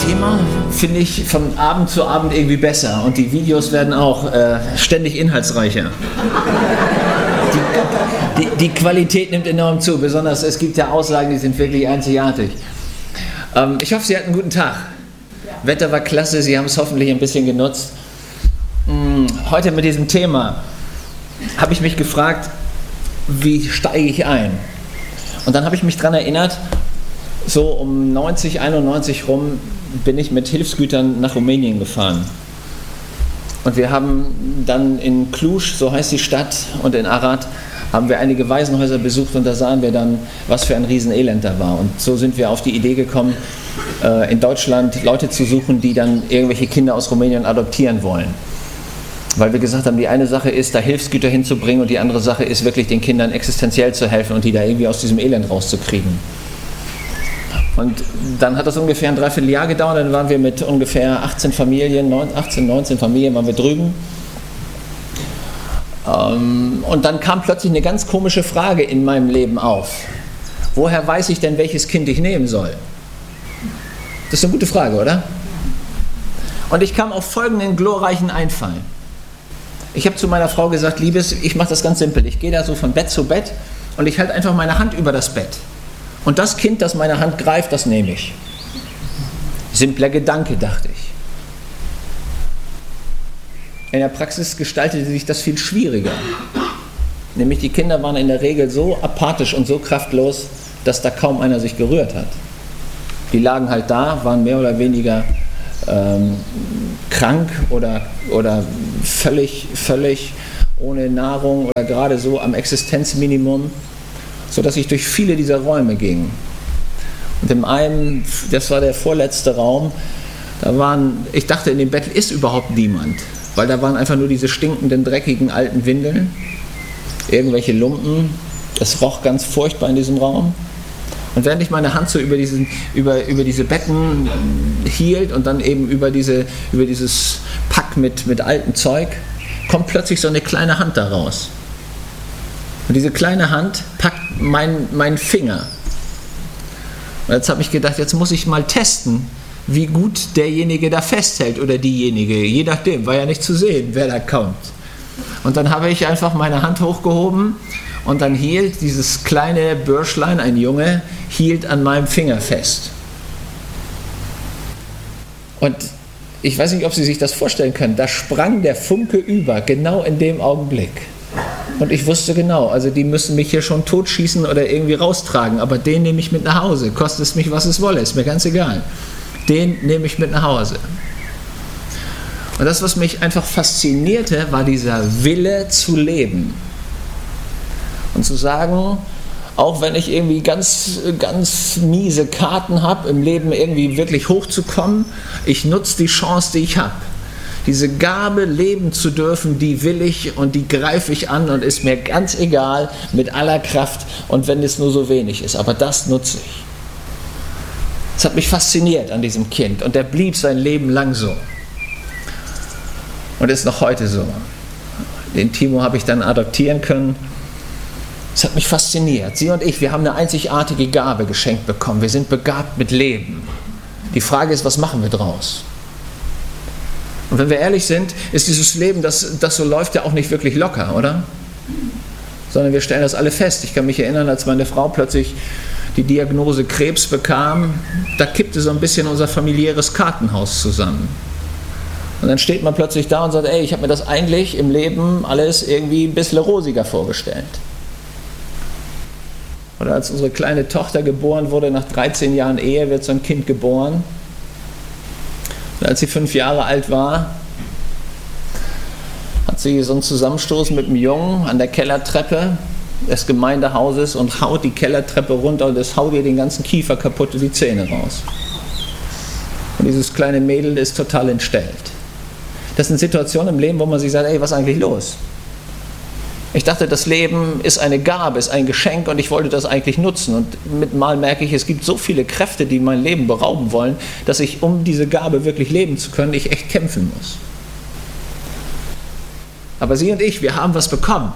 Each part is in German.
Thema finde ich von Abend zu Abend irgendwie besser und die Videos werden auch ständig inhaltsreicher. Die Qualität nimmt enorm zu, besonders es gibt ja Aussagen, die sind wirklich einzigartig. Ich hoffe, Sie hatten einen guten Tag. Wetter war klasse, Sie haben es hoffentlich ein bisschen genutzt. Heute mit diesem Thema habe ich mich gefragt, wie steige ich ein? Und dann habe ich mich daran erinnert, so um 90, 91 rum bin ich mit Hilfsgütern nach Rumänien gefahren. Und wir haben dann in Cluj, so heißt die Stadt, und in Arad haben wir einige Waisenhäuser besucht und da sahen wir dann, was für ein Riesenelend da war. Und so sind wir auf die Idee gekommen, in Deutschland Leute zu suchen, die dann irgendwelche Kinder aus Rumänien adoptieren wollen. Weil wir gesagt haben, die eine Sache ist, da Hilfsgüter hinzubringen und die andere Sache ist, wirklich den Kindern existenziell zu helfen und die da irgendwie aus diesem Elend rauszukriegen. Und dann hat das ungefähr ein Dreivierteljahr gedauert, dann waren wir mit ungefähr 18 Familien, 19 Familien waren wir drüben. Und dann kam plötzlich eine ganz komische Frage in meinem Leben auf. Woher weiß ich denn, welches Kind ich nehmen soll? Das ist eine gute Frage, oder? Und ich kam auf folgenden glorreichen Einfall. Ich habe zu meiner Frau gesagt, Liebes, ich mache das ganz simpel. Ich gehe da so von Bett zu Bett und ich halte einfach meine Hand über das Bett. Und das Kind, das meine Hand greift, das nehme ich. Simpler Gedanke, dachte ich. In der Praxis gestaltete sich das viel schwieriger. Nämlich die Kinder waren in der Regel so apathisch und so kraftlos, dass da kaum einer sich gerührt hat. Die lagen halt da, waren mehr oder weniger krank oder völlig ohne Nahrung oder gerade so am Existenzminimum, sodass ich durch viele dieser Räume ging. Und in einem, das war der vorletzte Raum, ich dachte, in dem Bett ist überhaupt niemand, weil da waren einfach nur diese stinkenden, dreckigen alten Windeln, irgendwelche Lumpen, es roch ganz furchtbar in diesem Raum. Und während ich meine Hand so über diese Betten hielt und dann eben über dieses Pack mit altem Zeug, kommt plötzlich so eine kleine Hand da raus. Und diese kleine Hand packt meinen Finger. Und jetzt habe ich gedacht, jetzt muss ich mal testen, wie gut derjenige da festhält oder diejenige. Je nachdem, war ja nicht zu sehen, wer da kommt. Und dann habe ich einfach meine Hand hochgehoben und dann hielt dieses kleine Bürschlein, ein Junge, hielt an meinem Finger fest. Und ich weiß nicht, ob Sie sich das vorstellen können, da sprang der Funke über, genau in dem Augenblick. Und ich wusste genau, also die müssen mich hier schon totschießen oder irgendwie raustragen, aber den nehme ich mit nach Hause, kostet es mich, was es wolle, ist mir ganz egal. Den nehme ich mit nach Hause. Und das, was mich einfach faszinierte, war dieser Wille zu leben. Und zu sagen, auch wenn ich irgendwie ganz miese Karten habe, im Leben irgendwie wirklich hochzukommen, ich nutze die Chance, die ich habe. Diese Gabe, leben zu dürfen, die will ich und die greife ich an und ist mir ganz egal, mit aller Kraft und wenn es nur so wenig ist. Aber das nutze ich. Das hat mich fasziniert an diesem Kind und der blieb sein Leben lang so. Und ist noch heute so. Den Timo habe ich dann adoptieren können. Das hat mich fasziniert. Sie und ich, wir haben eine einzigartige Gabe geschenkt bekommen. Wir sind begabt mit Leben. Die Frage ist, was machen wir draus? Und wenn wir ehrlich sind, ist dieses Leben, das so läuft, ja auch nicht wirklich locker, oder? Sondern wir stellen das alle fest. Ich kann mich erinnern, als meine Frau plötzlich die Diagnose Krebs bekam, da kippte so ein bisschen unser familiäres Kartenhaus zusammen. Und dann steht man plötzlich da und sagt, ey, ich habe mir das eigentlich im Leben alles irgendwie ein bisschen rosiger vorgestellt. Oder als unsere kleine Tochter geboren wurde, nach 13 Jahren Ehe wird so ein Kind geboren. Und als sie 5 Jahre alt war, hat sie so einen Zusammenstoß mit einem Jungen an der Kellertreppe des Gemeindehauses und haut die Kellertreppe runter und es haut ihr den ganzen Kiefer kaputt und die Zähne raus. Und dieses kleine Mädel ist total entstellt. Das sind Situationen im Leben, wo man sich sagt, ey, was ist eigentlich los? Ich dachte, das Leben ist eine Gabe, ist ein Geschenk und ich wollte das eigentlich nutzen. Und mit Mal merke ich, es gibt so viele Kräfte, die mein Leben berauben wollen, dass ich, um diese Gabe wirklich leben zu können, ich echt kämpfen muss. Aber Sie und ich, wir haben was bekommen.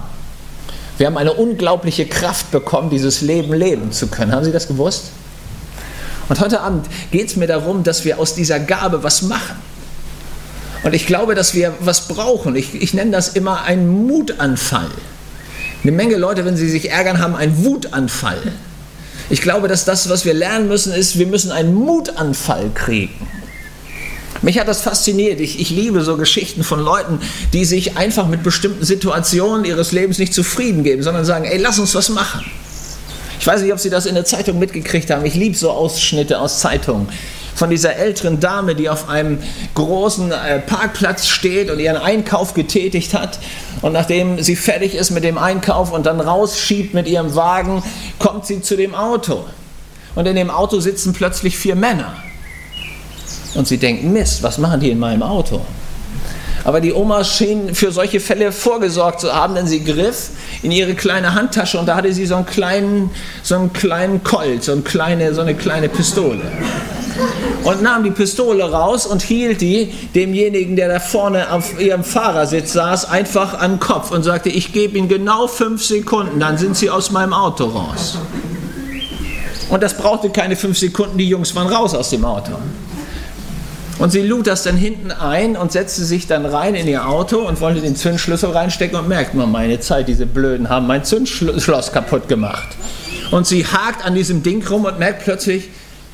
Wir haben eine unglaubliche Kraft bekommen, dieses Leben leben zu können. Haben Sie das gewusst? Und heute Abend geht es mir darum, dass wir aus dieser Gabe was machen. Und ich glaube, dass wir was brauchen. Ich nenne das immer einen Mutanfall. Eine Menge Leute, wenn sie sich ärgern, haben einen Wutanfall. Ich glaube, dass das, was wir lernen müssen, ist, wir müssen einen Mutanfall kriegen. Mich hat das fasziniert. Ich liebe so Geschichten von Leuten, die sich einfach mit bestimmten Situationen ihres Lebens nicht zufrieden geben, sondern sagen, ey, lass uns was machen. Ich weiß nicht, ob Sie das in der Zeitung mitgekriegt haben. Ich liebe so Ausschnitte aus Zeitungen. Von dieser älteren Dame, die auf einem großen Parkplatz steht und ihren Einkauf getätigt hat. Und nachdem sie fertig ist mit dem Einkauf und dann rausschiebt mit ihrem Wagen, kommt sie zu dem Auto. Und in dem Auto sitzen plötzlich 4 Männer. Und sie denken, Mist, was machen die in meinem Auto? Aber die Oma schien für solche Fälle vorgesorgt zu haben, denn sie griff in ihre kleine Handtasche und da hatte sie so einen kleinen Colt, so eine kleine Pistole. Und nahm die Pistole raus und hielt die demjenigen, der da vorne auf ihrem Fahrersitz saß, einfach an den Kopf und sagte, ich gebe Ihnen genau 5 Sekunden, dann sind Sie aus meinem Auto raus. Und das brauchte keine 5 Sekunden, die Jungs waren raus aus dem Auto. Und sie lud das dann hinten ein und setzte sich dann rein in ihr Auto und wollte den Zündschlüssel reinstecken und merkt man, meine Zeit, diese Blöden haben mein Zündschloss kaputt gemacht. Und sie hakt an diesem Ding rum und merkt plötzlich,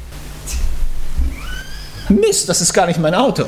Mist, das ist gar nicht mein Auto.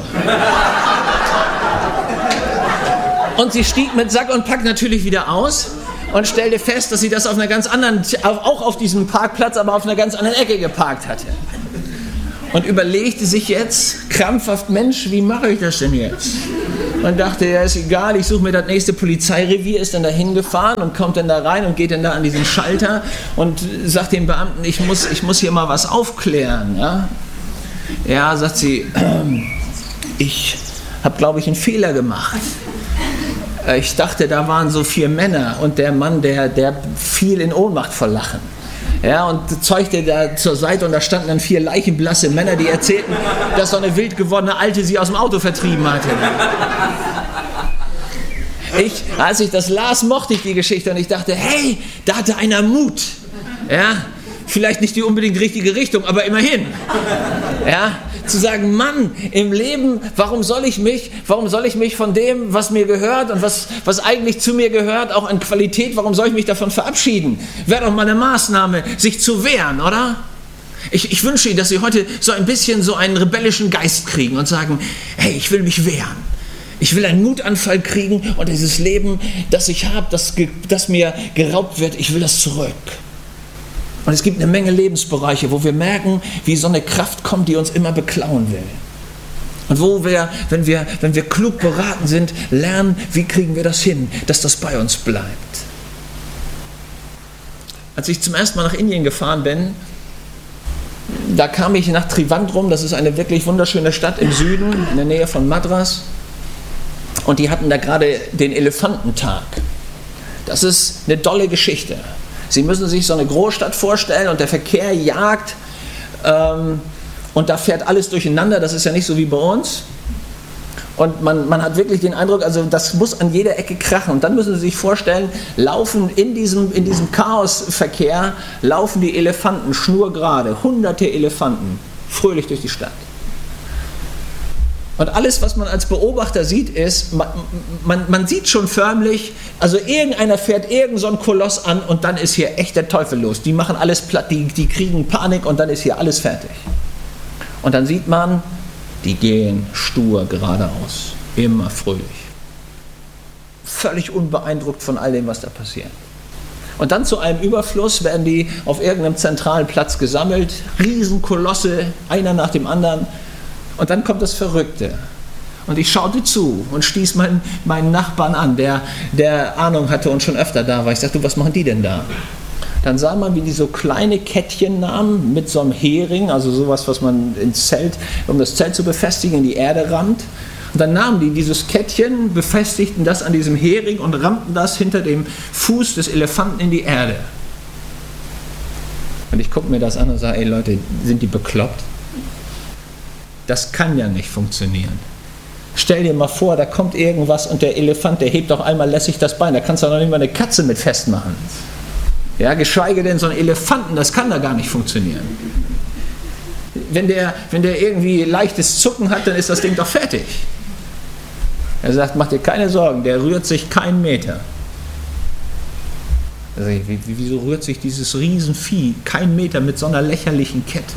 Und sie stieg mit Sack und Pack natürlich wieder aus und stellte fest, dass sie das auf einer ganz anderen, auch auf diesem Parkplatz, aber auf einer ganz anderen Ecke geparkt hatte. Und überlegte sich jetzt krampfhaft, Mensch, wie mache ich das denn jetzt? Und dachte, ja, ist egal, ich suche mir das nächste Polizeirevier, ist dann da hingefahren und kommt dann da rein und geht dann da an diesen Schalter und sagt dem Beamten, ich muss hier mal was aufklären. Ja, sagt sie, ich habe, glaube ich, einen Fehler gemacht. Ich dachte, da waren so 4 Männer und der Mann, der fiel in Ohnmacht vor Lachen. Ja, und zeugte da zur Seite und da standen dann 4 leichenblasse Männer, die erzählten, dass so eine wild gewordene Alte sie aus dem Auto vertrieben hatte. Als ich das las, mochte ich die Geschichte und ich dachte, hey, da hatte einer Mut. Ja, vielleicht nicht die unbedingt richtige Richtung, aber immerhin. Ja, zu sagen, Mann, im Leben, warum soll ich mich von dem, was mir gehört und was eigentlich zu mir gehört, auch an Qualität, warum soll ich mich davon verabschieden? Wäre doch mal eine Maßnahme, sich zu wehren, oder? Ich wünsche Ihnen, dass Sie heute so ein bisschen so einen rebellischen Geist kriegen und sagen, hey, ich will mich wehren. Ich will einen Mutanfall kriegen und dieses Leben, das ich habe, das mir geraubt wird, ich will das zurück. Und es gibt eine Menge Lebensbereiche, wo wir merken, wie so eine Kraft kommt, die uns immer beklauen will. Und wo wir, wenn wir klug beraten sind, lernen, wie kriegen wir das hin, dass das bei uns bleibt. Als ich zum ersten Mal nach Indien gefahren bin, da kam ich nach Trivandrum, das ist eine wirklich wunderschöne Stadt im Süden, in der Nähe von Madras. Und die hatten da gerade den Elefantentag. Das ist eine tolle Geschichte. Sie müssen sich so eine Großstadt vorstellen und der Verkehr jagt und da fährt alles durcheinander, das ist ja nicht so wie bei uns. Und man hat wirklich den Eindruck, also das muss an jeder Ecke krachen. Und dann müssen Sie sich vorstellen, laufen in diesem Chaosverkehr, laufen die Elefanten schnurgerade, 100 Elefanten, fröhlich durch die Stadt. Und alles, was man als Beobachter sieht, ist, man sieht schon förmlich, also irgendeiner fährt irgend so einen Koloss an und dann ist hier echt der Teufel los. Die machen alles platt, die kriegen Panik und dann ist hier alles fertig. Und dann sieht man, die gehen stur geradeaus, immer fröhlich. Völlig unbeeindruckt von all dem, was da passiert. Und dann zu einem Überfluss werden die auf irgendeinem zentralen Platz gesammelt, Riesenkolosse, einer nach dem anderen. Und dann kommt das Verrückte. Und ich schaute zu und stieß meinen Nachbarn an, der Ahnung hatte und schon öfter da war. Ich sagte, was machen die denn da? Dann sah man, wie die so kleine Kettchen nahmen mit so einem Hering, also sowas, was man ins Zelt, um das Zelt zu befestigen, in die Erde rammt. Und dann nahmen die dieses Kettchen, befestigten das an diesem Hering und rammten das hinter dem Fuß des Elefanten in die Erde. Und ich gucke mir das an und sage, ey Leute, sind die bekloppt? Das kann ja nicht funktionieren. Stell dir mal vor, da kommt irgendwas und der Elefant, der hebt doch einmal lässig das Bein, da kannst du doch nicht mal eine Katze mit festmachen. Ja, geschweige denn so einen Elefanten, das kann da gar nicht funktionieren. wenn der irgendwie leichtes Zucken hat, dann ist das Ding doch fertig. Er sagt, mach dir keine Sorgen, der rührt sich keinen Meter. Also, wieso rührt sich dieses Riesenvieh keinen Meter mit so einer lächerlichen Kette?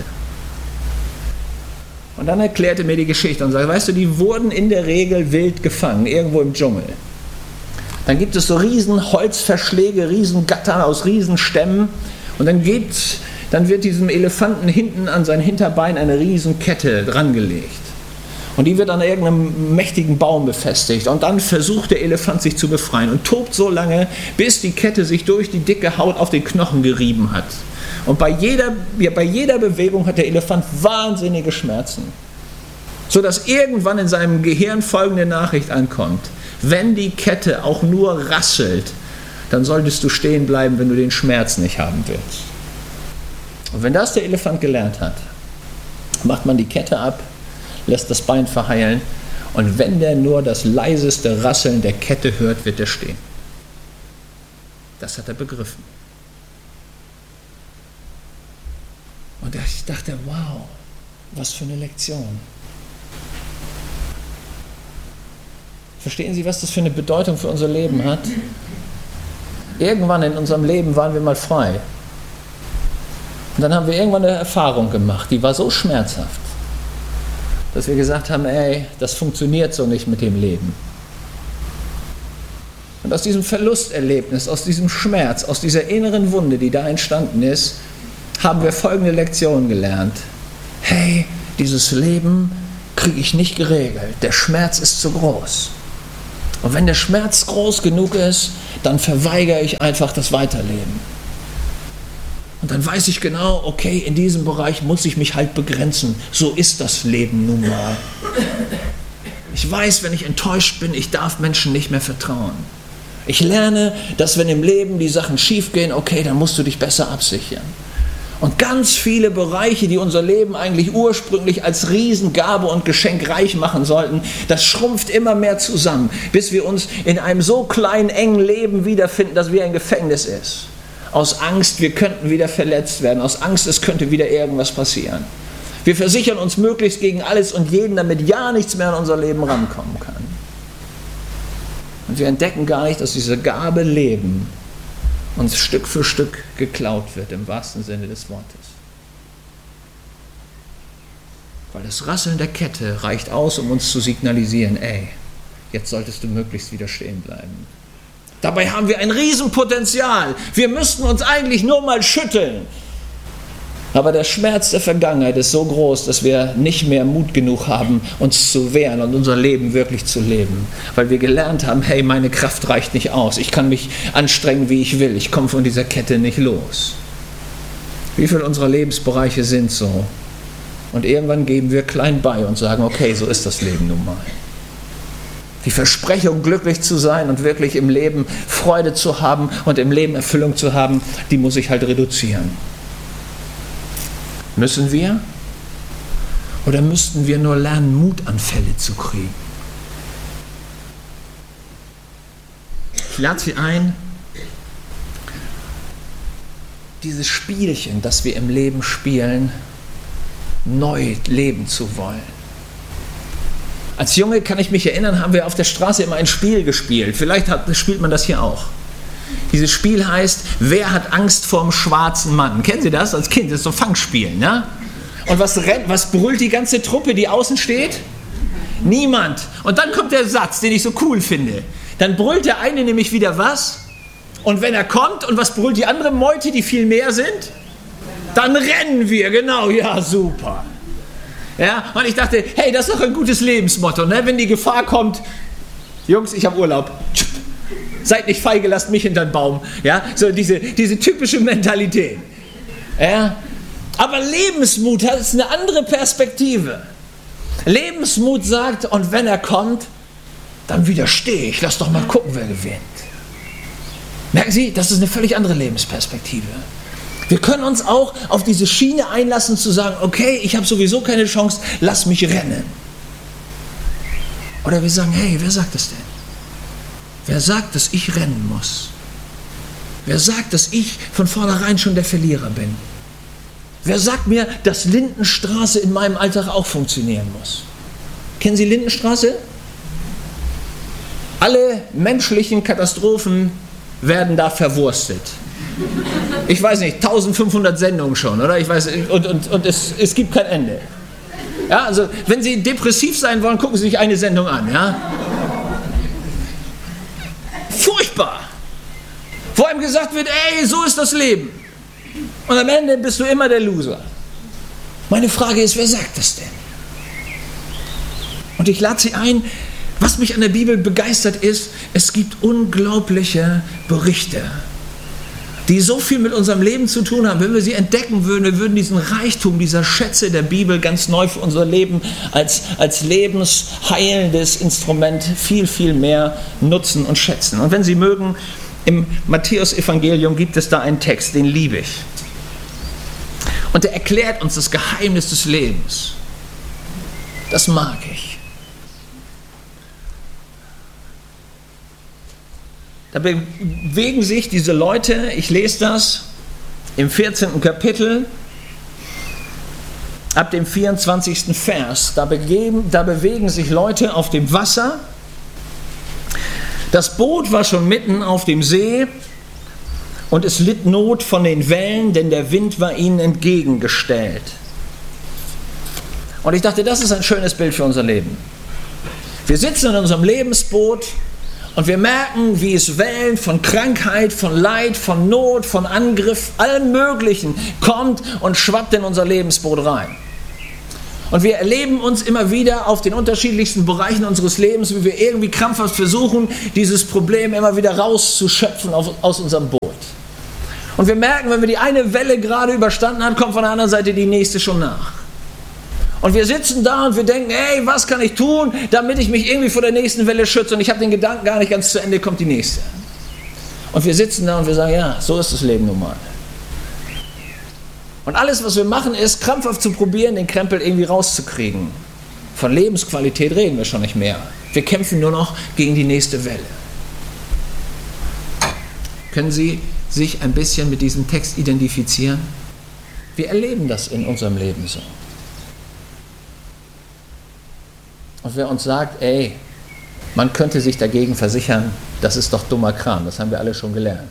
Und dann erklärte mir die Geschichte und sagte, weißt du, die wurden in der Regel wild gefangen, irgendwo im Dschungel. Dann gibt es so riesen Holzverschläge, riesen Gatter aus riesen Stämmen und dann wird diesem Elefanten hinten an sein Hinterbein eine riesen Kette drangelegt. Und die wird an irgendeinem mächtigen Baum befestigt. Und dann versucht der Elefant sich zu befreien und tobt so lange, bis die Kette sich durch die dicke Haut auf den Knochen gerieben hat. Und bei jeder Bewegung hat der Elefant wahnsinnige Schmerzen. Sodass irgendwann in seinem Gehirn folgende Nachricht ankommt. Wenn die Kette auch nur rasselt, dann solltest du stehen bleiben, wenn du den Schmerz nicht haben willst. Und wenn das der Elefant gelernt hat, macht man die Kette ab, lässt das Bein verheilen und wenn der nur das leiseste Rasseln der Kette hört, wird er stehen. Das hat er begriffen. Und ich dachte, wow, was für eine Lektion. Verstehen Sie, was das für eine Bedeutung für unser Leben hat? Irgendwann in unserem Leben waren wir mal frei. Und dann haben wir irgendwann eine Erfahrung gemacht, die war so schmerzhaft, dass wir gesagt haben, ey, das funktioniert so nicht mit dem Leben. Und aus diesem Verlusterlebnis, aus diesem Schmerz, aus dieser inneren Wunde, die da entstanden ist, haben wir folgende Lektion gelernt. Hey, dieses Leben kriege ich nicht geregelt. Der Schmerz ist zu groß. Und wenn der Schmerz groß genug ist, dann verweigere ich einfach das Weiterleben. Und dann weiß ich genau, okay, in diesem Bereich muss ich mich halt begrenzen. So ist das Leben nun mal. Ich weiß, wenn ich enttäuscht bin, ich darf Menschen nicht mehr vertrauen. Ich lerne, dass wenn im Leben die Sachen schief gehen, okay, dann musst du dich besser absichern. Und ganz viele Bereiche, die unser Leben eigentlich ursprünglich als Riesengabe und Geschenk reich machen sollten, das schrumpft immer mehr zusammen, bis wir uns in einem so kleinen, engen Leben wiederfinden, dass wir ein Gefängnis ist. Aus Angst, wir könnten wieder verletzt werden. Aus Angst, es könnte wieder irgendwas passieren. Wir versichern uns möglichst gegen alles und jeden, damit ja nichts mehr in unser Leben rankommen kann. Und wir entdecken gar nicht, dass diese Gabe Leben uns Stück für Stück geklaut wird, im wahrsten Sinne des Wortes. Weil das Rasseln der Kette reicht aus, um uns zu signalisieren, ey, jetzt solltest du möglichst wieder stehen bleiben. Dabei haben wir ein Riesenpotenzial. Wir müssten uns eigentlich nur mal schütteln. Aber der Schmerz der Vergangenheit ist so groß, dass wir nicht mehr Mut genug haben, uns zu wehren und unser Leben wirklich zu leben. Weil wir gelernt haben, hey, meine Kraft reicht nicht aus. Ich kann mich anstrengen, wie ich will. Ich komme von dieser Kette nicht los. Wie viele unserer Lebensbereiche sind so? Und irgendwann geben wir klein bei und sagen, okay, so ist das Leben nun mal. Die Versprechung, glücklich zu sein und wirklich im Leben Freude zu haben und im Leben Erfüllung zu haben, die muss ich halt reduzieren. Müssen wir? Oder müssten wir nur lernen, Mutanfälle zu kriegen? Ich lade Sie ein, dieses Spielchen, das wir im Leben spielen, neu leben zu wollen. Als Junge, kann ich mich erinnern, haben wir auf der Straße immer ein Spiel gespielt. Vielleicht spielt man das hier auch. Dieses Spiel heißt, wer hat Angst vor dem schwarzen Mann? Kennen Sie das als Kind? Das ist so ein Fangspiel, ne? Und was brüllt die ganze Truppe, die außen steht? Niemand. Und dann kommt der Satz, den ich so cool finde. Dann brüllt der eine nämlich wieder was. Und wenn er kommt, und was brüllt die andere Meute, die viel mehr sind? Dann rennen wir, genau, ja, super. Ja, und ich dachte, hey, das ist doch ein gutes Lebensmotto, ne? Wenn die Gefahr kommt, Jungs, ich habe Urlaub, seid nicht feige, lasst mich hinter den Baum. Ja, so diese typische Mentalität. Ja, aber Lebensmut hat eine andere Perspektive. Lebensmut sagt, und wenn er kommt, dann widerstehe ich, lass doch mal gucken, wer gewinnt. Merken Sie, das ist eine völlig andere Lebensperspektive. Wir können uns auch auf diese Schiene einlassen, zu sagen, okay, ich habe sowieso keine Chance, lass mich rennen. Oder wir sagen, hey, wer sagt das denn? Wer sagt, dass ich rennen muss? Wer sagt, dass ich von vornherein schon der Verlierer bin? Wer sagt mir, dass Lindenstraße in meinem Alltag auch funktionieren muss? Kennen Sie Lindenstraße? Alle menschlichen Katastrophen werden da verwurstet. Ich weiß nicht, 1500 Sendungen schon, oder? Ich weiß, und es gibt kein Ende. Ja, also, wenn Sie depressiv sein wollen, gucken Sie sich eine Sendung an. Ja? Furchtbar! Wo einem gesagt wird, ey, so ist das Leben. Und am Ende bist du immer der Loser. Meine Frage ist, wer sagt das denn? Und ich lade Sie ein, was mich an der Bibel begeistert ist, es gibt unglaubliche Berichte, die so viel mit unserem Leben zu tun haben. Wenn wir sie entdecken würden, wir würden diesen Reichtum dieser Schätze der Bibel ganz neu für unser Leben als lebensheilendes Instrument viel, viel mehr nutzen und schätzen. Und wenn Sie mögen, im Matthäus-Evangelium gibt es da einen Text, den liebe ich. Und der erklärt uns das Geheimnis des Lebens. Das mag ich. Da bewegen sich diese Leute, ich lese das im 14. Kapitel, ab dem 24. Vers. Da bewegen sich Leute auf dem Wasser. Das Boot war schon mitten auf dem See und es litt Not von den Wellen, denn der Wind war ihnen entgegengestellt. Und ich dachte, das ist ein schönes Bild für unser Leben. Wir sitzen in unserem Lebensboot und wir merken, wie es Wellen von Krankheit, von Leid, von Not, von Angriff, allem Möglichen kommt und schwappt in unser Lebensboot rein. Und wir erleben uns immer wieder auf den unterschiedlichsten Bereichen unseres Lebens, wie wir irgendwie krampfhaft versuchen, dieses Problem immer wieder rauszuschöpfen aus unserem Boot. Und wir merken, wenn wir die eine Welle gerade überstanden haben, kommt von der anderen Seite die nächste schon nach. Und wir sitzen da und wir denken, hey, was kann ich tun, damit ich mich irgendwie vor der nächsten Welle schütze? Und ich habe den Gedanken gar nicht ganz zu Ende, kommt die nächste. Und wir sitzen da und wir sagen, ja, so ist das Leben nun mal. Und alles, was wir machen, ist, krampfhaft zu probieren, den Krempel irgendwie rauszukriegen. Von Lebensqualität reden wir schon nicht mehr. Wir kämpfen nur noch gegen die nächste Welle. Können Sie sich ein bisschen mit diesem Text identifizieren? Wir erleben das in unserem Leben so. Und wer uns sagt, ey, man könnte sich dagegen versichern, das ist doch dummer Kram, das haben wir alle schon gelernt.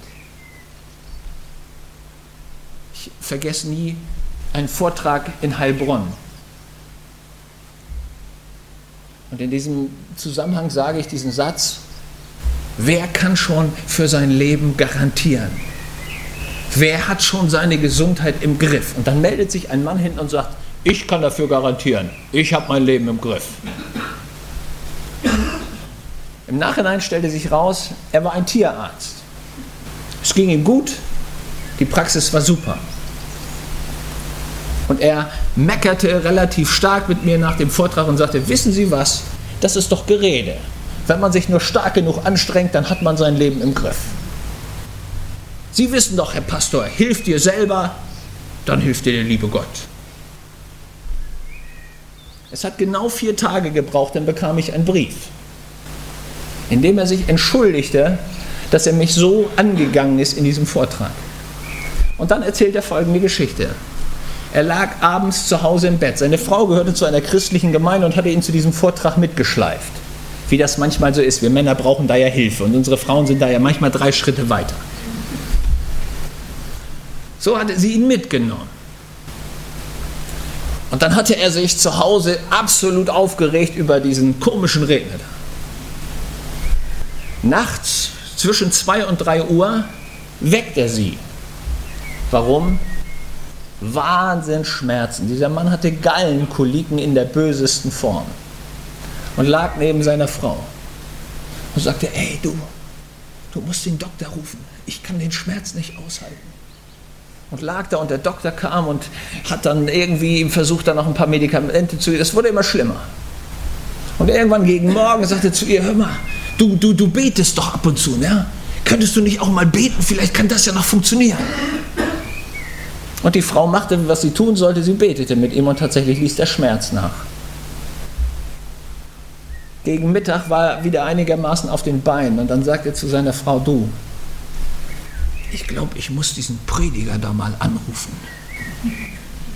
Ich vergesse nie einen Vortrag in Heilbronn. Und in diesem Zusammenhang sage ich diesen Satz, wer kann schon für sein Leben garantieren? Wer hat schon seine Gesundheit im Griff? Und dann meldet sich ein Mann hinten und sagt, ich kann dafür garantieren, ich habe mein Leben im Griff. Im Nachhinein stellte sich raus, er war ein Tierarzt. Es ging ihm gut, die Praxis war super. Und er meckerte relativ stark mit mir nach dem Vortrag und sagte, wissen Sie was, das ist doch Gerede. Wenn man sich nur stark genug anstrengt, dann hat man sein Leben im Griff. Sie wissen doch, Herr Pastor, hilf dir selber, dann hilft dir der liebe Gott. Es hat genau 4 Tage gebraucht, dann bekam ich einen Brief, in dem er sich entschuldigte, dass er mich so angegangen ist in diesem Vortrag. Und dann erzählt er folgende Geschichte. Er lag abends zu Hause im Bett. Seine Frau gehörte zu einer christlichen Gemeinde und hatte ihn zu diesem Vortrag mitgeschleift. Wie das manchmal so ist. Wir Männer brauchen da ja Hilfe und unsere Frauen sind da ja manchmal 3 Schritte weiter. So hatte sie ihn mitgenommen. Und dann hatte er sich zu Hause absolut aufgeregt über diesen komischen Redner. Nachts zwischen 2 und 3 Uhr weckt er sie. Warum? Wahnsinnsschmerzen. Dieser Mann hatte Gallenkoliken in der bösesten Form und lag neben seiner Frau und sagte, ey, du musst den Doktor rufen, ich kann den Schmerz nicht aushalten. Und lag da und der Doktor kam und hat dann irgendwie versucht, da noch ein paar Medikamente zu geben. Das wurde immer schlimmer. Und irgendwann gegen Morgen sagte er zu ihr, hör mal, du betest doch ab und zu, ne? Könntest du nicht auch mal beten? Vielleicht kann das ja noch funktionieren. Und die Frau machte, was sie tun sollte, sie betete mit ihm und tatsächlich ließ der Schmerz nach. Gegen Mittag war er wieder einigermaßen auf den Beinen und dann sagte er zu seiner Frau, du, ich glaube, ich muss diesen Prediger da mal anrufen.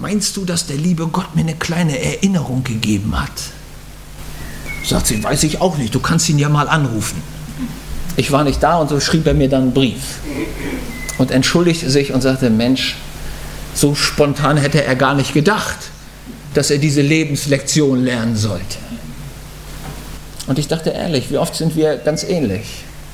meinst du, dass der liebe Gott mir eine kleine Erinnerung gegeben hat? Sagt sie, weiß ich auch nicht, du kannst ihn ja mal anrufen. Ich war nicht da und so schrieb er mir dann einen Brief und entschuldigte sich und sagte, Mensch, so spontan hätte er gar nicht gedacht, dass er diese Lebenslektion lernen sollte. Und ich dachte ehrlich, wie oft sind wir ganz ähnlich?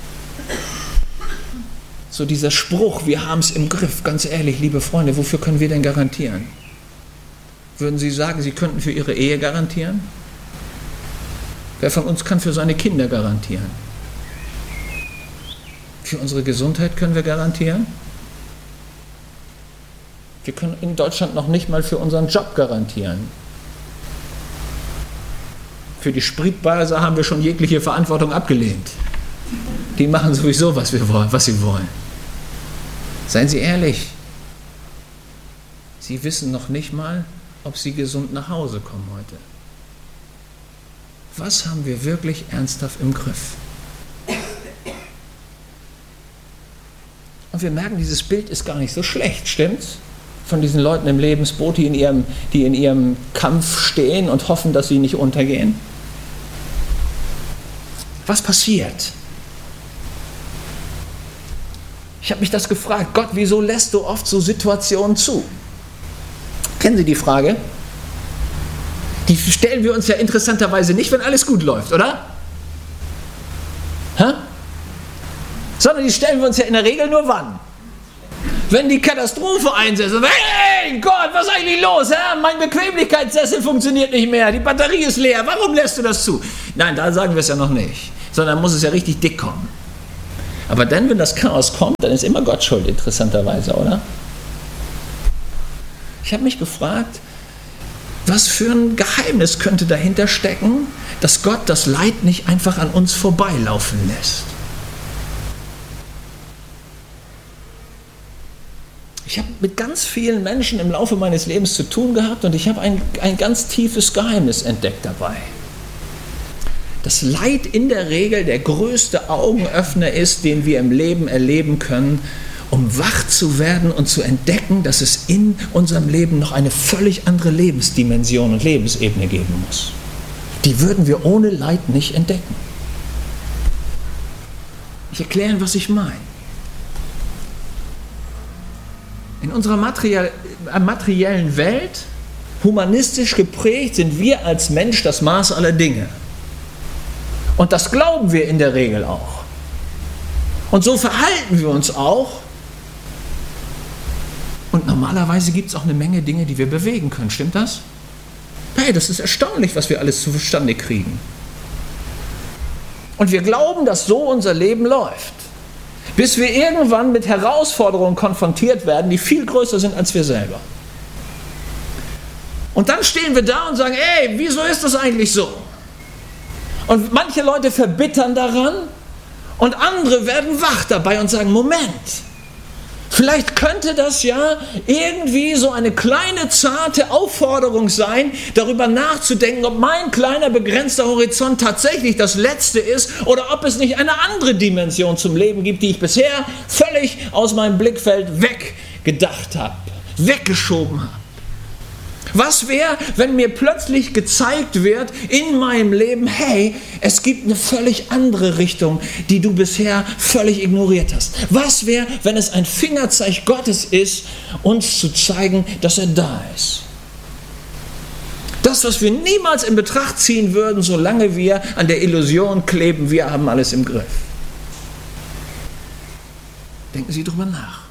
So dieser Spruch, wir haben es im Griff, ganz ehrlich, liebe Freunde, wofür können wir denn garantieren? Würden Sie sagen, Sie könnten für Ihre Ehe garantieren? Wer von uns kann für seine Kinder garantieren? Für unsere Gesundheit können wir garantieren? Wir können in Deutschland noch nicht mal für unseren Job garantieren. Für die Spritpreise haben wir schon jegliche Verantwortung abgelehnt. Die machen sowieso, was sie wollen. Seien Sie ehrlich. Sie wissen noch nicht mal, ob Sie gesund nach Hause kommen heute. Was haben wir wirklich ernsthaft im Griff? Und wir merken, dieses Bild ist gar nicht so schlecht, stimmt's? Von diesen Leuten im Lebensboot, die in ihrem Kampf stehen und hoffen, dass sie nicht untergehen. Was passiert? Ich habe mich das gefragt, Gott, wieso lässt du oft so Situationen zu? Kennen Sie die Frage? Die stellen wir uns ja interessanterweise nicht, wenn alles gut läuft, oder? Hä? Sondern die stellen wir uns ja in der Regel nur wann? Wenn die Katastrophe einsetzt. Hey Gott, was ist eigentlich los? Hä? Mein Bequemlichkeitssessel funktioniert nicht mehr, die Batterie ist leer, warum lässt du das zu? Nein, da sagen wir es ja noch nicht, sondern muss es ja richtig dick kommen. Aber dann, wenn das Chaos kommt, dann ist immer Gott schuld, interessanterweise, oder? Ich habe mich gefragt, was für ein Geheimnis könnte dahinter stecken, dass Gott das Leid nicht einfach an uns vorbeilaufen lässt. Ich habe mit ganz vielen Menschen im Laufe meines Lebens zu tun gehabt und ich habe ein ganz tiefes Geheimnis entdeckt dabei. Das Leid in der Regel der größte Augenöffner ist, den wir im Leben erleben können, um wach zu werden und zu entdecken, dass es in unserem Leben noch eine völlig andere Lebensdimension und Lebensebene geben muss. Die würden wir ohne Leid nicht entdecken. Ich erkläre, was ich meine. In unserer materiellen Welt, humanistisch geprägt, sind wir als Mensch das Maß aller Dinge. Und das glauben wir in der Regel auch. Und so verhalten wir uns auch. Und normalerweise gibt es auch eine Menge Dinge, die wir bewegen können. Stimmt das? Hey, das ist erstaunlich, was wir alles zustande kriegen. Und wir glauben, dass so unser Leben läuft. Bis wir irgendwann mit Herausforderungen konfrontiert werden, die viel größer sind als wir selber. Und dann stehen wir da und sagen, ey, wieso ist das eigentlich so? Und manche Leute verbittern daran und andere werden wach dabei und sagen, Moment, vielleicht könnte das ja irgendwie so eine kleine, zarte Aufforderung sein, darüber nachzudenken, ob mein kleiner, begrenzter Horizont tatsächlich das Letzte ist oder ob es nicht eine andere Dimension zum Leben gibt, die ich bisher völlig aus meinem Blickfeld weggedacht habe, weggeschoben habe. Was wäre, wenn mir plötzlich gezeigt wird in meinem Leben, hey, es gibt eine völlig andere Richtung, die du bisher völlig ignoriert hast? Was wäre, wenn es ein Fingerzeig Gottes ist, uns zu zeigen, dass er da ist? Das, was wir niemals in Betracht ziehen würden, solange wir an der Illusion kleben, wir haben alles im Griff. Denken Sie drüber nach.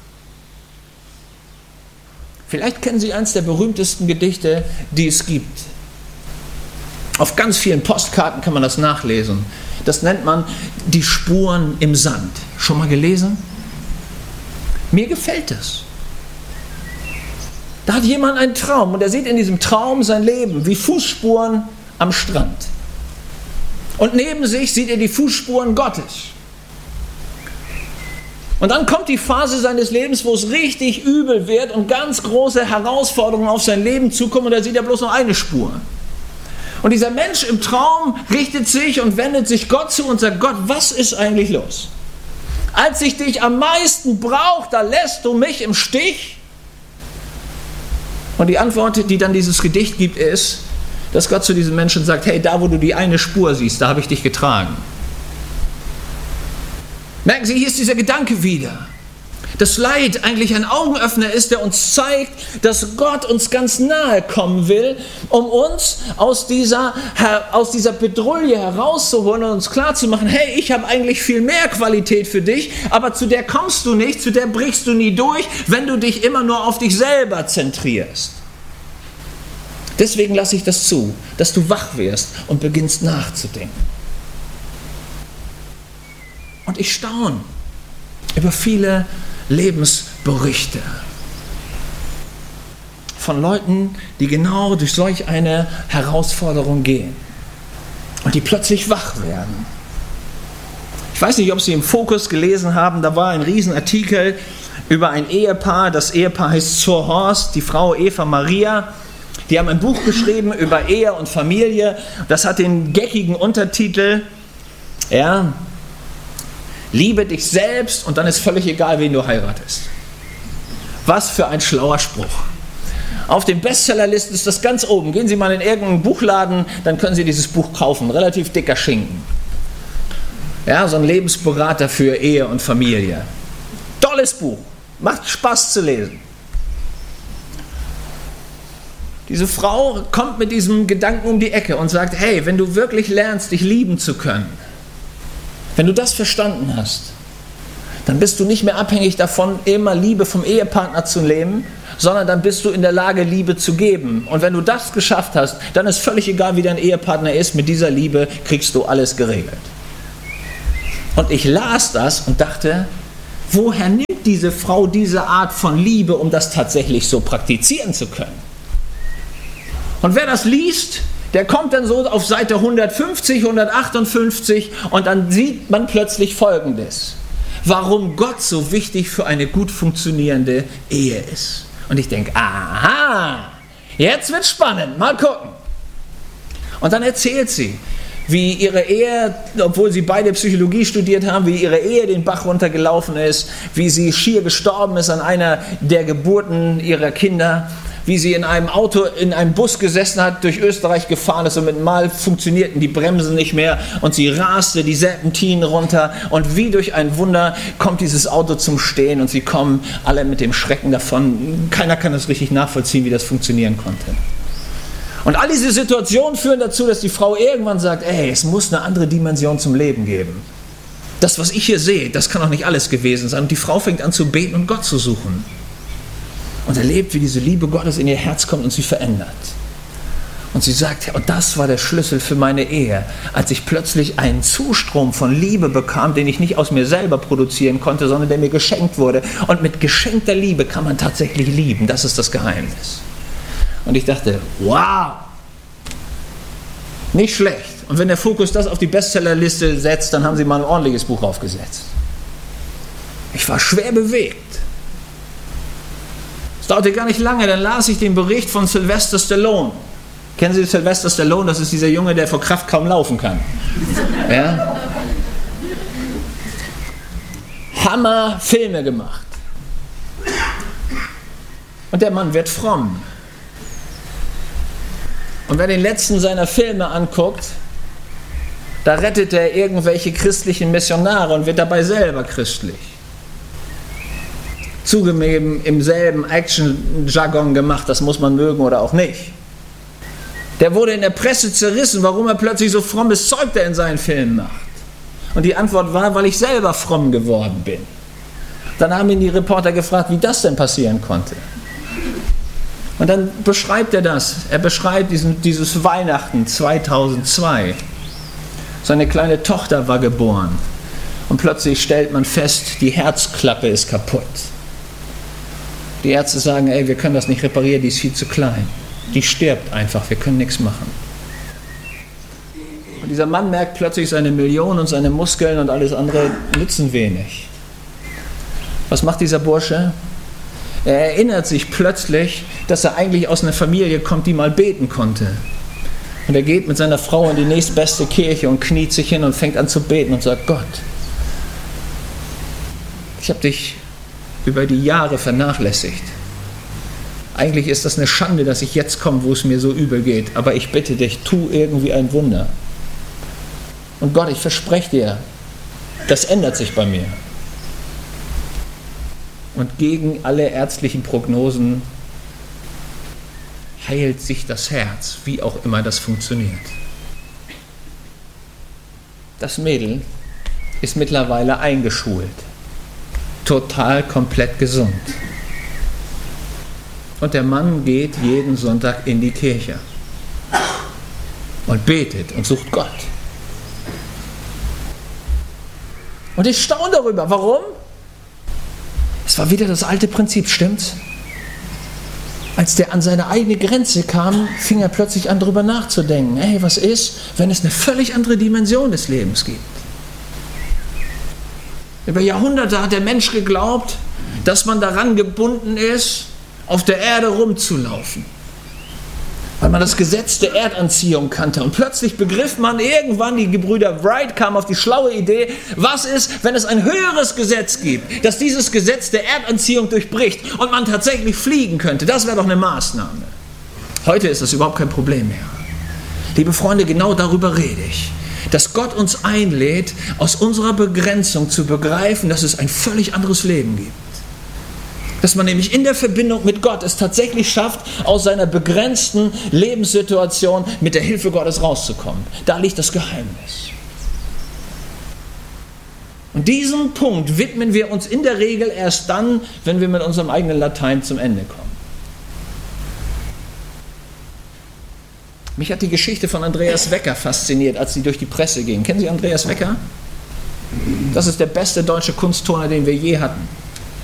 Vielleicht kennen Sie eines der berühmtesten Gedichte, die es gibt. Auf ganz vielen Postkarten kann man das nachlesen. Das nennt man die Spuren im Sand. Schon mal gelesen? Mir gefällt das. Da hat jemand einen Traum und er sieht in diesem Traum sein Leben wie Fußspuren am Strand. Und neben sich sieht er die Fußspuren Gottes. Und dann kommt die Phase seines Lebens, wo es richtig übel wird und ganz große Herausforderungen auf sein Leben zukommen und da sieht er bloß noch eine Spur. Und dieser Mensch im Traum richtet sich und wendet sich Gott zu und sagt, Gott, was ist eigentlich los? Als ich dich am meisten brauche, da lässt du mich im Stich. Und die Antwort, die dann dieses Gedicht gibt, ist, dass Gott zu diesen Menschen sagt, hey, da wo du die eine Spur siehst, da habe ich dich getragen. Merken Sie, hier ist dieser Gedanke wieder. Dass Leid eigentlich ein Augenöffner ist, der uns zeigt, dass Gott uns ganz nahe kommen will, um uns aus dieser Bedrulle herauszuholen und uns klarzumachen, hey, ich habe eigentlich viel mehr Qualität für dich, aber zu der kommst du nicht, zu der brichst du nie durch, wenn du dich immer nur auf dich selber zentrierst. Deswegen lasse ich das zu, dass du wach wirst und beginnst nachzudenken. Und ich staune über viele Lebensberichte von Leuten, die genau durch solch eine Herausforderung gehen und die plötzlich wach werden. Ich weiß nicht, ob Sie im Fokus gelesen haben, da war ein Riesenartikel über ein Ehepaar. Das Ehepaar heißt Zurhorst, die Frau Eva Maria. Die haben ein Buch geschrieben über Ehe und Familie. Das hat den geckigen Untertitel, ja, liebe dich selbst und dann ist völlig egal, wen du heiratest. Was für ein schlauer Spruch. Auf den Bestsellerlisten ist das ganz oben. Gehen Sie mal in irgendeinen Buchladen, dann können Sie dieses Buch kaufen. Relativ dicker Schinken. Ja, so ein Lebensberater für Ehe und Familie. Tolles Buch. Macht Spaß zu lesen. Diese Frau kommt mit diesem Gedanken um die Ecke und sagt, hey, wenn du wirklich lernst, dich lieben zu können, wenn du das verstanden hast, dann bist du nicht mehr abhängig davon, immer Liebe vom Ehepartner zu nehmen, sondern dann bist du in der Lage, Liebe zu geben. Und wenn du das geschafft hast, dann ist völlig egal, wie dein Ehepartner ist, mit dieser Liebe kriegst du alles geregelt. Und ich las das und dachte, woher nimmt diese Frau diese Art von Liebe, um das tatsächlich so praktizieren zu können? Und wer das liest, der kommt dann so auf Seite 150, 158 und dann sieht man plötzlich Folgendes. Warum Gott so wichtig für eine gut funktionierende Ehe ist. Und ich denke, aha, jetzt wird spannend, mal gucken. Und dann erzählt sie, wie ihre Ehe, obwohl sie beide Psychologie studiert haben, wie ihre Ehe den Bach runtergelaufen ist, wie sie schier gestorben ist an einer der Geburten ihrer Kinder, wie sie in einem Auto, in einem Bus gesessen hat, durch Österreich gefahren ist und mit Mal funktionierten die Bremsen nicht mehr und sie raste die Serpentinen runter und wie durch ein Wunder kommt dieses Auto zum Stehen und sie kommen alle mit dem Schrecken davon. Keiner kann das richtig nachvollziehen, wie das funktionieren konnte. Und all diese Situationen führen dazu, dass die Frau irgendwann sagt, ey, es muss eine andere Dimension zum Leben geben. Das, was ich hier sehe, das kann doch nicht alles gewesen sein. Und die Frau fängt an zu beten und Gott zu suchen. Und erlebt, wie diese Liebe Gottes in ihr Herz kommt und sie verändert. Und sie sagt, und das war der Schlüssel für meine Ehe, als ich plötzlich einen Zustrom von Liebe bekam, den ich nicht aus mir selber produzieren konnte, sondern der mir geschenkt wurde. Und mit geschenkter Liebe kann man tatsächlich lieben. Das ist das Geheimnis. Und ich dachte, wow, nicht schlecht. Und wenn der Fokus das auf die Bestsellerliste setzt, dann haben sie mal ein ordentliches Buch aufgesetzt. Ich war schwer bewegt. Es dauerte gar nicht lange, dann las ich den Bericht von Sylvester Stallone. Kennen Sie Sylvester Stallone? Das ist dieser Junge, der vor Kraft kaum laufen kann. Ja? Hammer Filme gemacht. Und der Mann wird fromm. Und wer den letzten seiner Filme anguckt, da rettet er irgendwelche christlichen Missionare und wird dabei selber christlich. Zugegeben im selben Action-Jargon gemacht, das muss man mögen oder auch nicht. Der wurde in der Presse zerrissen, warum er plötzlich so frommes Zeug da in seinen Filmen macht. Und die Antwort war, weil ich selber fromm geworden bin. Dann haben ihn die Reporter gefragt, wie das denn passieren konnte. Und dann beschreibt er das. Er beschreibt dieses Weihnachten 2002. Seine kleine Tochter war geboren. Und plötzlich stellt man fest, die Herzklappe ist kaputt. Die Ärzte sagen, ey, wir können das nicht reparieren, die ist viel zu klein. Die stirbt einfach, wir können nichts machen. Und dieser Mann merkt plötzlich, seine Millionen und seine Muskeln und alles andere nützen wenig. Was macht dieser Bursche? Er erinnert sich plötzlich, dass er eigentlich aus einer Familie kommt, die mal beten konnte. Und er geht mit seiner Frau in die nächstbeste Kirche und kniet sich hin und fängt an zu beten und sagt, Gott, ich habe dich über die Jahre vernachlässigt. eigentlich ist das eine Schande, dass ich jetzt komme, wo es mir so übel geht, aber ich bitte dich, tu irgendwie ein Wunder. Und Gott, ich verspreche dir, das ändert sich bei mir. Und gegen alle ärztlichen Prognosen heilt sich das Herz, wie auch immer das funktioniert. Das Mädel ist mittlerweile eingeschult, total komplett gesund. Und der Mann geht jeden Sonntag in die Kirche und betet und sucht Gott. Und ich staune darüber. Warum? Es war wieder das alte Prinzip, stimmt's? Als der an seine eigene Grenze kam, fing er plötzlich an, darüber nachzudenken. Hey, was ist, wenn es eine völlig andere Dimension des Lebens gibt? Über Jahrhunderte hat der Mensch geglaubt, dass man daran gebunden ist, auf der Erde rumzulaufen. Weil man das Gesetz der Erdanziehung kannte. Und plötzlich begriff man irgendwann, die Gebrüder Wright kamen auf die schlaue Idee, was ist, wenn es ein höheres Gesetz gibt, das dieses Gesetz der Erdanziehung durchbricht und man tatsächlich fliegen könnte. Das wäre doch eine Maßnahme. Heute ist das überhaupt kein Problem mehr. Liebe Freunde, genau darüber rede ich. Dass Gott uns einlädt, aus unserer Begrenzung zu begreifen, dass es ein völlig anderes Leben gibt. Dass man nämlich in der Verbindung mit Gott es tatsächlich schafft, aus seiner begrenzten Lebenssituation mit der Hilfe Gottes rauszukommen. Da liegt das Geheimnis. Und diesen Punkt widmen wir uns in der Regel erst dann, wenn wir mit unserem eigenen Latein zum Ende kommen. Mich hat die Geschichte von Andreas Wecker fasziniert, als sie durch die Presse ging. Kennen Sie Andreas Wecker? Das ist der beste deutsche Kunstturner, den wir je hatten.